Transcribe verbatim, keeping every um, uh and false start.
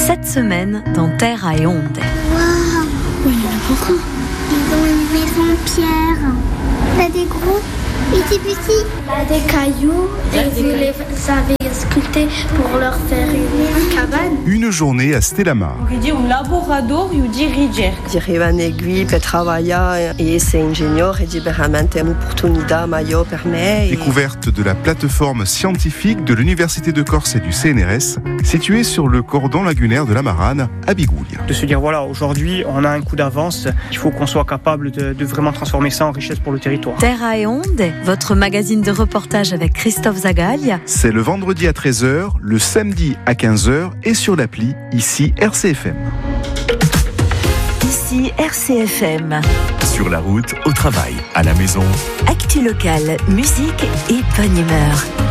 Cette semaine, dans Terra et Onde. Waouh, il y en a beaucoup. Ils ont une maison en pierre. T'as des gros et des petits. Il y a des cailloux et vous les avez sculptés pour leur faire une cabane. Une journée à Stellamar. Quindi un laboratorio di ricerca. Direvano qui per travailler e essere ingegnere di veramente un'opportunità maggiore per me. Découverte de la plateforme scientifique de l'Université de Corse et du C N R S, située sur le cordon lagunaire de la Marane, à Bigouille. De se dire, voilà, aujourd'hui, on a un coup d'avance, il faut qu'on soit capable de, de vraiment transformer ça en richesse pour le territoire. Terra et Onde, votre magazine de reportage avec Christophe Zagaglia. C'est le vendredi à treize heures, le samedi à quinze heures et sur l'appli, ici R C F M. Ici R C F M. Sur la route, au travail, à la maison. Actu locale, musique et bonne humeur.